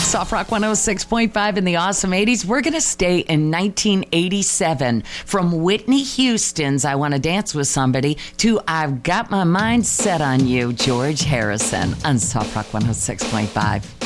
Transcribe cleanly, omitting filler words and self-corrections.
Soft Rock 106.5 in the awesome 80s. We're going to stay in 1987 from Whitney Houston's I Want to Dance with Somebody to I've Got My Mind Set on You, George Harrison on Soft Rock 106.5.